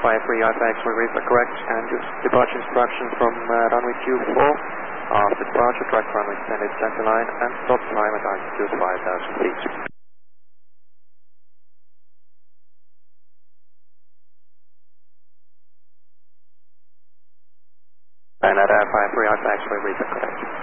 53 Alpha X-ray reads are correct, and just departure instruction from runway 24. After departure, track runway extended center line and stop time at altitude 5,000 feet. And at 53 Alpha X-ray reads are correct.